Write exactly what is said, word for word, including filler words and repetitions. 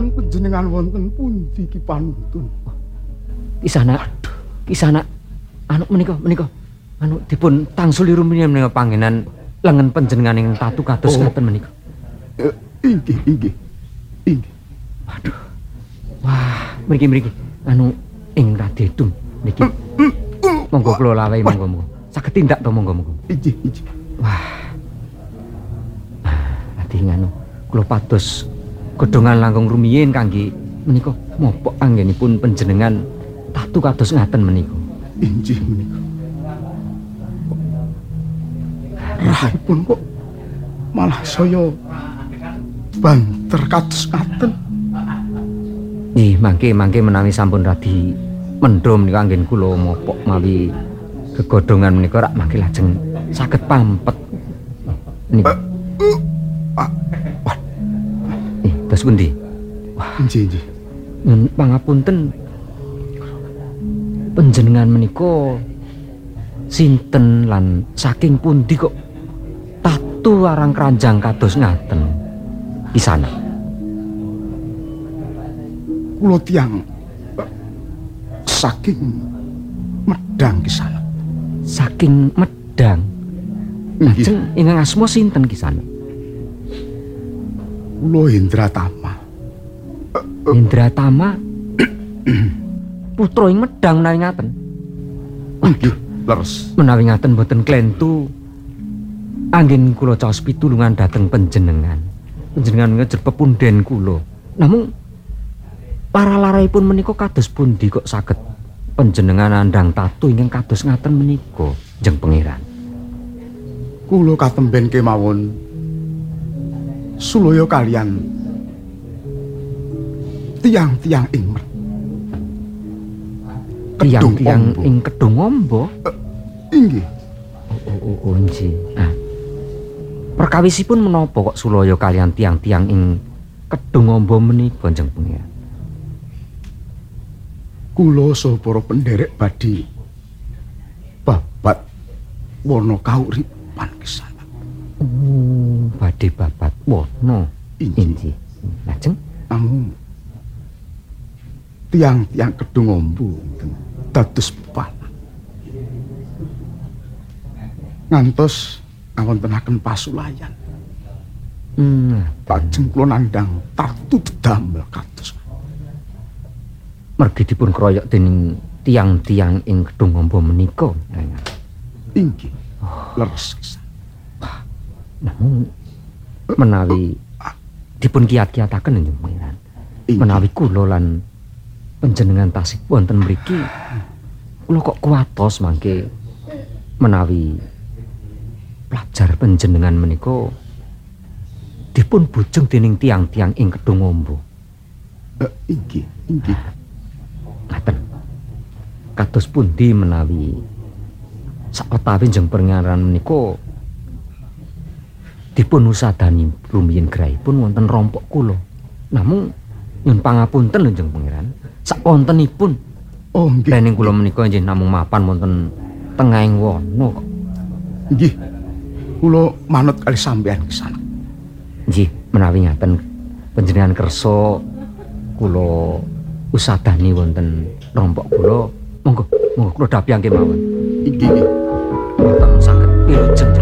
Papan panjenengan wonten pundi ki panuntun? Kisana. Kisana anu menika menika anu dipun tangsuli rumiyin menika panggenan lengen panjenengan ing tatu kados oh. ngaten menika. Uh, inggih, inggih. Inggih. Waduh. Wah, mriki-mriki anu ing Radedung niki. Monggo kula lawahi monggo monggo. Saged tindak to monggo monggo. Inggih, inggih. Wah. Ati nganu kula pados godhongan langkung rumiyin kangge menika mopok anggenipun panjenengan tatu kados ngaten menika. Inggih menika. Rahipun kok malah saya banter kados ngaten. Nggih, mangke-mangke menawi sampun radi mendhom nika anggen kula mopok mawi gegodhongan menika rak mangke lajeng saged pampet. Niku. Uh, uh, uh, eh, terus pundi? Wah, nggih, nggih. Nyun pangapunten. Panjenengan menika sinten lan saking pundi kok tatu arang keranjang kados ngaten? Kisana. Kula tiyang uh, saking Medang Kisana. Saking Medang. Lajeng ingkang asma sinten Kisana? Kula Indratama. Uh, uh, Indratama. Putra ing Medang menawi ngaten. Nggih, leres. Menawi ngaten boten klentu anggen kula caos pitulungan dhateng panjenengan. Panjenengan ngejer pepunden kula. Namung lara-laraipun menika kados pundi kok saged panjenengan andang tatu ingkang kados ngaten menika, Jeng Pangeran? Kula katemben kemawon sulaya kalian tiang-tiang ing Medang. Tiang-tiang ing Kedung Amba. Uh, inggih. Oh, oh, oh, nggih. Nah, perkawisipun menapa kok sulaya kalian tiang-tiang ing Kedung Amba menika, Jeng Pangeran? Kula saha para penderek badhe babat wana kauripan Kisana. Oh, badhe babat wana. Inggih. Lajeng namung tiang-tiang Kedung Amba dados pepala. Ngantos ngawontenaken pasulayan. Hmm, lajeng kula nandhang tatu dedamel kados. Mergi dipun kroyok dening tiang-tiang ing Kedung Amba menika. Inggih. Leres. Wah, namun menawi dipun kiat-kiataken Nggih Pangeran. Menawi kula lan panjenengan tasih wonten mriki, kula kok kuwatos mangke menawi pelajar panjenengan menika dipun bujeng dening tiang-tiang ing Kedung Amba. Uh, inggih, inggih. Ngaten. Kados pundi menawi sakatawi Jeng Pangeran menika dipun usadani rumiyin grahipun wonten rompok kula. Namung nyun pangapunten lho Jeng Pangeran. Sakontenipun. Oh nggih. Dening kula menika nggih namung mapan wonten tengahing wana kok. Nggih. Kula manut kali sampeyan Kisana. Nggih, menawi ngaten panjenengan kersa kula usadani wonten rompok kula, monggo monggo kula dapyangke mawon. Inggih. Wonten saged wilujeng